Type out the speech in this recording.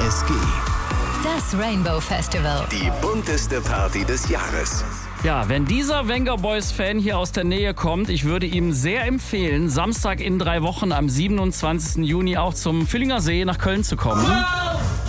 RSG. Das Rainbow Festival. Die bunteste Party des Jahres. Ja, wenn dieser Venga Boys Fan hier aus der Nähe kommt, ich würde ihm sehr empfehlen, Samstag in 3 Wochen am 27. Juni auch zum Völlinger See nach Köln zu kommen.